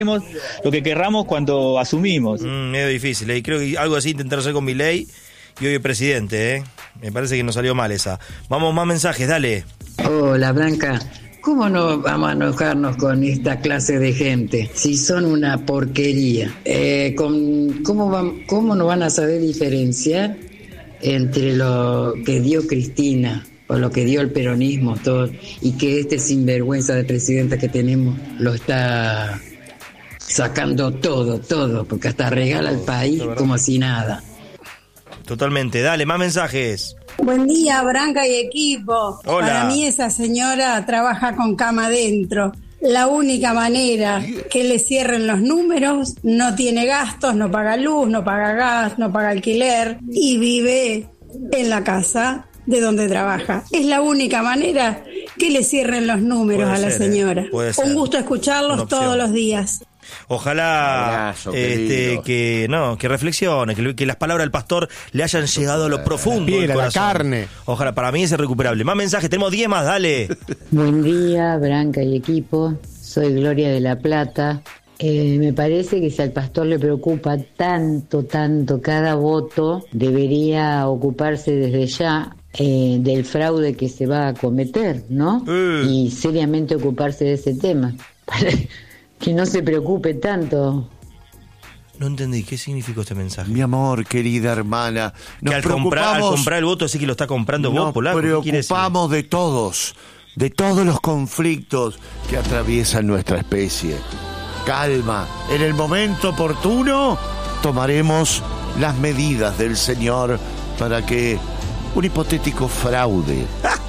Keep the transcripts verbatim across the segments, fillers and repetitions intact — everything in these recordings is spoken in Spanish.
lo que querramos cuando asumimos. Mm, medio difícil, ¿eh? Creo que algo así intentaron hacer con Milei y hoy el presidente, ¿eh? Me parece que nos salió mal esa. Vamos, más mensajes, dale. Hola, Blanca. ¿Cómo no vamos a enojarnos con esta clase de gente? Si son una porquería. Eh, con, ¿cómo, van, ¿Cómo no van a saber diferenciar entre lo que dio Cristina o lo que dio el peronismo todo, y que este sinvergüenza de presidenta que tenemos lo está sacando todo, todo, porque hasta regala al país como si nada? Totalmente, dale, más mensajes. Buen día, Branca y equipo. Hola. Para mí esa señora trabaja con cama adentro. La única manera que le cierren los números, no tiene gastos, no paga luz, no paga gas, no paga alquiler y vive en la casa de donde trabaja. Es la única manera que le cierren los números Puede a la ser, señora. eh. Puede ser. Un gusto escucharlos todos los días. Ojalá Abrazo, este, que no que reflexione, que, que las palabras del pastor le hayan llegado a lo profundo piel, del a la corazón. carne. Ojalá, para mí es irrecuperable. Más mensajes, tenemos diez más, dale. Buen día, Branca y equipo. Soy Gloria de la Plata. Eh, me parece que si al pastor le preocupa tanto, tanto cada voto, debería ocuparse desde ya eh, del fraude que se va a cometer, ¿no? Eh. Y seriamente ocuparse de ese tema. Para que no se preocupe tanto. No entendí, ¿qué significó este mensaje? Mi amor, querida hermana, nos Que al comprar, al preocupamos, comprar el voto, así que lo está comprando vos, nos polaco. ¿Qué quiere decir? preocupamos de todos, de todos los conflictos que atraviesan nuestra especie. Calma, en el momento oportuno tomaremos las medidas del Señor para que un hipotético fraude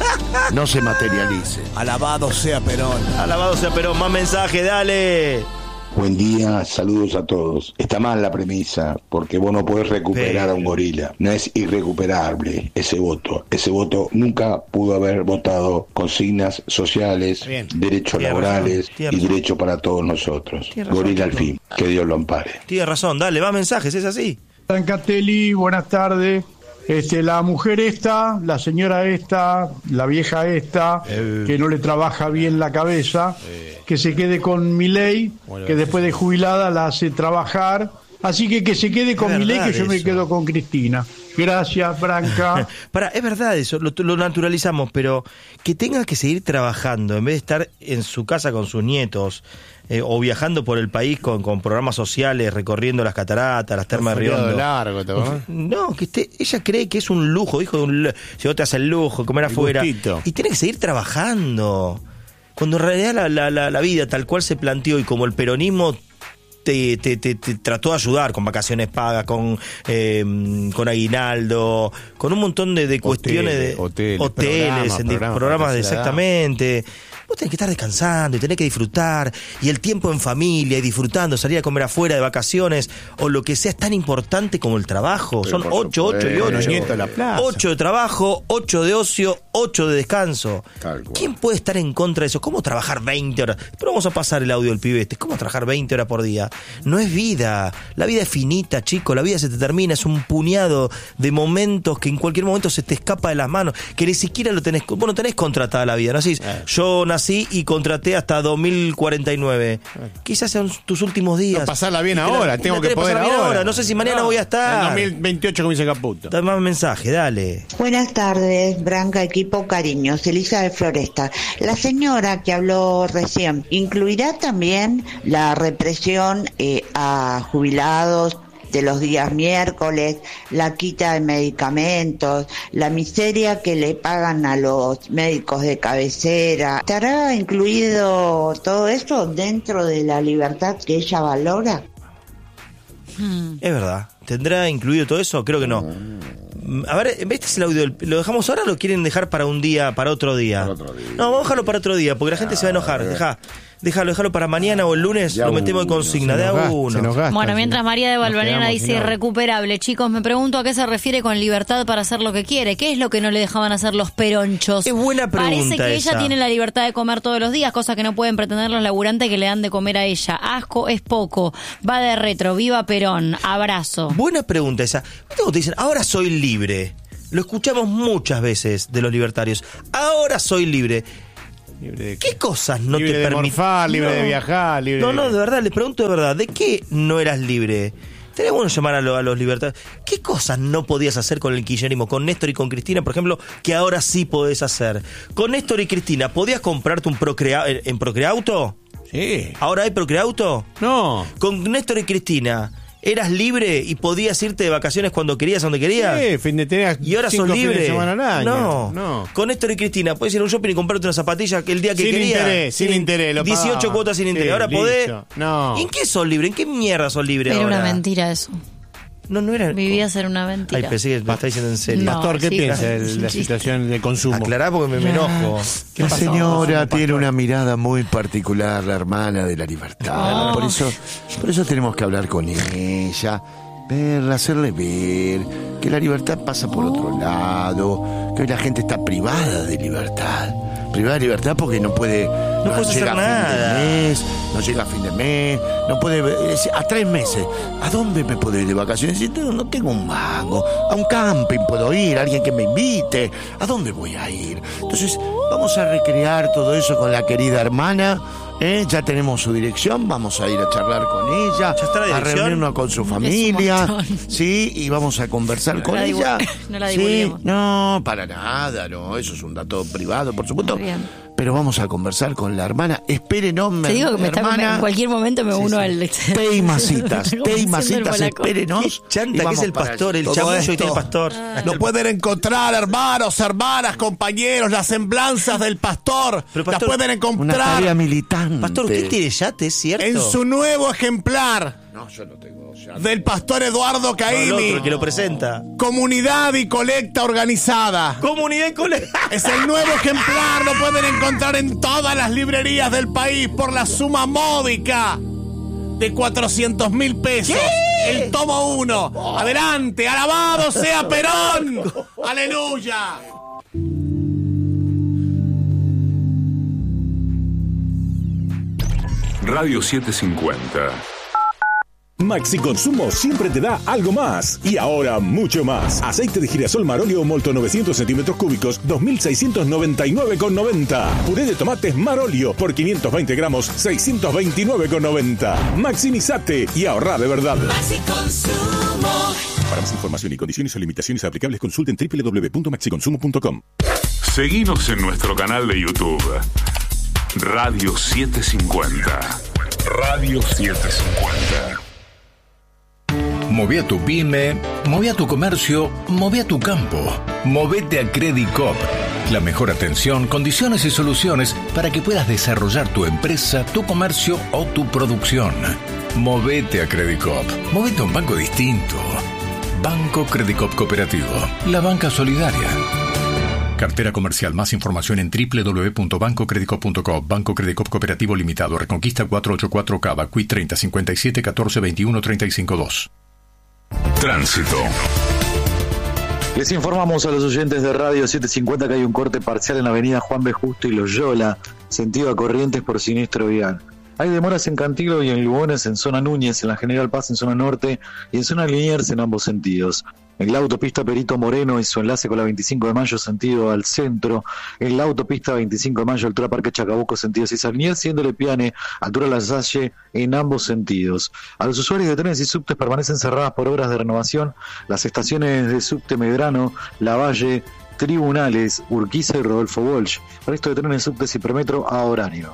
no se materialice. Alabado sea Perón. Alabado sea Perón, más mensajes, dale. Buen día, saludos a todos. Está mal la premisa, porque vos no podés recuperar Pero... a un gorila. No es irrecuperable ese voto. Ese voto nunca pudo haber votado consignas sociales, Bien. derechos Tiene laborales razón, tiene y razón. derechos para todos nosotros. Tiene razón, Gorila al Tito. fin, que Dios lo ampare. Tienes razón, dale, más mensajes, es así. Brancatelli, buenas tardes. Este, la mujer esta, la señora esta, la vieja esta, Eh. que no le trabaja bien la cabeza, que se quede con Milei, Bueno, que después de jubilada la hace trabajar. Así que que se quede con Es Milei, verdad que yo me eso. quedo con Cristina. Gracias, Branca. Para, es verdad eso, lo, lo naturalizamos, pero que tenga que seguir trabajando en vez de estar en su casa con sus nietos eh, o viajando por el país con, con programas sociales, recorriendo las cataratas, las termas de Feriado Riondo. largo, ¿te acordás? No, que esté, ella cree que es un lujo, hijo de un lu- si vos te haces el lujo, comer El afuera. gustito. Y tiene que seguir trabajando. Cuando en realidad la, la, la, la vida tal cual se planteó y como el peronismo te, te, te, te trató de ayudar con vacaciones pagas, con eh, con aguinaldo, con un montón de, de cuestiones de hoteles, hoteles, programas, en di- programas programas para de tercera edad. exactamente. Vos tenés que estar descansando y tenés que disfrutar, y el tiempo en familia y disfrutando, salir a comer afuera de vacaciones o lo que sea es tan importante como el trabajo. Pero Son por ocho, ocho y supuesto. ocho. Los nietos de la plaza. Ocho de trabajo, ocho de ocio, ocho de descanso. Tal cual. ¿Quién puede estar en contra de eso? ¿Cómo trabajar veinte horas? Pero vamos a pasar el audio del pibe este. ¿Cómo trabajar veinte horas por día? No es vida. La vida es finita, chico. La vida se te termina. Es un puñado de momentos que en cualquier momento se te escapa de las manos. Que ni siquiera lo tenés... Vos no tenés contratada la vida, ¿no? Así, Eh. yo nací y contraté hasta dos mil cuarenta y nueve. Quizás sean tus últimos días. No, pasarla bien Y te la- ahora, la tengo que tenés poder pasar bien ahora. No sé si mañana voy a estar. En dos mil veintiocho, como dice Caputo. Dame más mensaje, dale. Buenas tardes, Branca, equipo, cariños. Elisa de Floresta. La señora que habló recién, ¿incluirá también la represión eh, a jubilados de los días miércoles, la quita de medicamentos, la miseria que le pagan a los médicos de cabecera? ¿Estará incluido todo eso dentro de la libertad que ella valora? Es verdad. ¿Tendrá incluido todo eso? Creo que no. A ver, este es el audio. del- ¿Lo dejamos ahora o lo quieren dejar para un día, para otro día? Para otro día. No, vamos a dejarlo para otro día, porque la gente se va a enojar. Deja, déjalo, déjalo para mañana o el lunes, De a lo metemos de uno. consigna, Se de a nos gasta, uno. se nos gasta, Bueno, sí. mientras María de Nos Valvanera quedamos dice sin agua. irrecuperable, chicos, me pregunto a qué se refiere con libertad para hacer lo que quiere. ¿Qué es lo que no le dejaban hacer los peronchos? Es buena pregunta Parece que esa. ella tiene la libertad de comer todos los días, cosa que no pueden pretender los laburantes que le dan de comer a ella. Asco es poco. Va de retro. Viva Perón. Abrazo. Buena pregunta esa. ¿Viste cuando te dicen, ahora soy libre? Lo escuchamos muchas veces de los libertarios. Ahora soy libre. Libre de ¿Qué cosas no libre te de permiten? morfar, libre de viajar, libre No, de... no, de verdad, les pregunto de verdad, ¿de qué no eras libre? Sería bueno llamar a, lo- a los libertarios. ¿Qué cosas no podías hacer con el kirchnerismo, con Néstor y con Cristina, por ejemplo, que ahora sí podés hacer? Con Néstor y Cristina, ¿podías comprarte un Procrea en, en Procreauto? Sí. ¿Ahora hay Procreauto? No. Con Néstor y Cristina, ¿eras libre y podías irte de vacaciones cuando querías, donde querías? Sí, fin de tenías ¿Y ahora cinco sos fines de libre? semana al año. No. No. Con Néstor y Cristina, podés ir a un shopping y comprarte una zapatilla que el día que Sin querías. interés, sin interés, lo dieciocho pagaba. cuotas sin interés. Sí, Ahora listo. podés. No. ¿Y en qué sos libre? ¿En qué mierda sos libre Era ahora? una mentira eso. No, no era. Vivía ser una mentira. Ay, pensé que lo está diciendo en serio. No, Pastor, ¿qué sí, piensa claro, de es un la chiste. situación de consumo? Aclará porque me, me enojo. ¿Qué La pasó? señora Pastor? tiene una mirada muy particular, la hermana de la libertad. Oh. Por eso, por eso tenemos que hablar con ella, verla, hacerle ver que la libertad pasa por otro lado, que hoy la gente está privada de libertad. Privada de libertad porque no puede, no, puedes hacer llega a fin nada. de mes, no llega a fin de mes, no puede, es- a tres meses. ¿A dónde me puedo ir de vacaciones? Si no, no tengo un mango. A un camping puedo ir, alguien que me invite. ¿A dónde voy a ir? Entonces, vamos a recrear todo eso con la querida hermana. ¿eh? Ya tenemos su dirección, vamos a ir a charlar con ella, ¿Ya está la a dirección? reunirnos con su familia, sí, y vamos a conversar con la divu- ella. no la sí, divulguemos. no, para nada, no, eso es un dato privado, por supuesto. Muy bien. Pero vamos a conversar con la hermana. Espérenos, Te digo que me está, hermana. en cualquier momento me uno al... Té y masitas, té y masitas, espérenos. Chanta, y que es vamos el para pastor, el allá. Todo chamullo y esto el pastor. Lo pueden encontrar, hermanos, hermanas, compañeros, las semblanzas del pastor. Pero, pastor, las pueden Una encontrar tarea militante. Pastor, ¿usted tiene yate, es cierto? en su nuevo ejemplar No, yo no tengo ya. del pastor Eduardo No, el Caimi. otro, el que lo presenta. Comunidad y colecta organizada. Comunidad y colegio. Es el nuevo ejemplar, lo pueden encontrar en todas las librerías del país por la suma módica de cuatrocientos mil pesos. El tomo uno. Adelante, alabado sea Perón. Aleluya. Radio setecientos cincuenta. Maxi Consumo siempre te da algo más. Y ahora mucho más. Aceite de girasol Marolio Molto novecientos centímetros cúbicos, dos mil seiscientos noventa y nueve con noventa. Puré de tomates Marolio por quinientos veinte gramos, seiscientos veintinueve con noventa. Maximizate y ahorra de verdad. Maxi Consumo. Para más información y condiciones o limitaciones aplicables, consulten doble u doble u doble u punto maxi consumo punto com. Seguinos en nuestro canal de YouTube. Radio setecientos cincuenta. Radio setecientos cincuenta. Moví a tu pyme, moví a tu comercio, moví a tu campo. Movete a Credit Coop. La mejor atención, condiciones y soluciones para que puedas desarrollar tu empresa, tu comercio o tu producción. Movete a Credit Coop. Movete a un banco distinto. Banco Credit Coop Cooperativo. La banca solidaria. Cartera comercial. Más información en doble u doble u doble u punto banco credit coop punto com. Banco Credit Coop Cooperativo Limitado. Reconquista cuatrocientos ochenta y cuatro Cava. Q I treinta cincuenta y siete catorce veintiuno treinta y cinco dos. Tránsito. Les informamos a los oyentes de Radio setecientos cincuenta que hay un corte parcial en la avenida Juan B. Justo y Loyola, sentido a Corrientes por siniestro vial. Hay demoras en Cantilo y en Lugones, en zona Núñez, en la General Paz en zona norte y en zona Liniers en ambos sentidos. En la autopista Perito Moreno y su enlace con la veinticinco de mayo sentido al centro. En la autopista veinticinco de mayo altura Parque Chacabuco sentido César Liniers, siéndole Piane altura La Salle en ambos sentidos. A los usuarios de trenes y subtes permanecen cerradas por obras de renovación las estaciones de subte Medrano, Lavalle, Tribunales, Urquiza y Rodolfo Walsh. Resto de trenes, subtes y premetro a horario.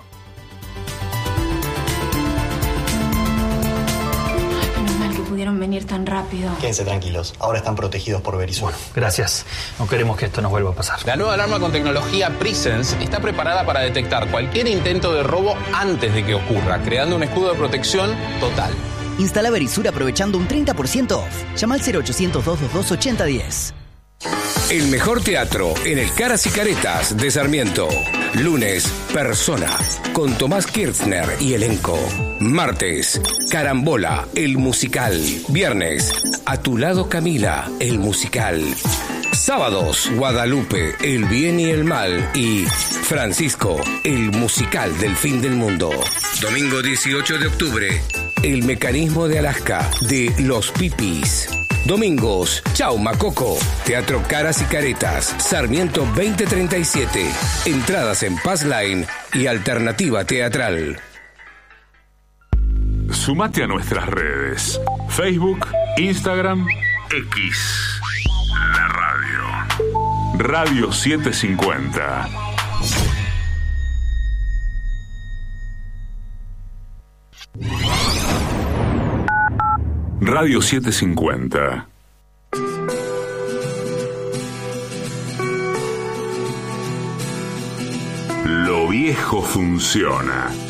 Pudieron venir tan rápido. Quédense tranquilos, ahora están protegidos por Verizon. Gracias, no queremos que esto nos vuelva a pasar. La nueva alarma con tecnología Presence está preparada para detectar cualquier intento de robo antes de que ocurra, creando un escudo de protección total. Instala Verisur aprovechando un treinta por ciento off. Llama al cero ochocientos, doscientos veintidós, ochenta diez. El mejor teatro en el Caras y Caretas de Sarmiento. Lunes, Persona, con Tomás Kirchner y elenco. Martes, Carambola, el musical. Viernes, A tu lado Camila, el musical. Sábados, Guadalupe, el bien y el mal. Y Francisco, el musical del fin del mundo. Domingo dieciocho de octubre, El mecanismo de Alaska, de Los Pipis. Domingos, Chau Macoco, Teatro Caras y Caretas, Sarmiento veinte treinta y siete. Entradas en Passline y Alternativa Teatral. Sumate a nuestras redes. Facebook, Instagram, X. La radio. Radio setecientos cincuenta. Radio setecientos cincuenta. Lo viejo funciona.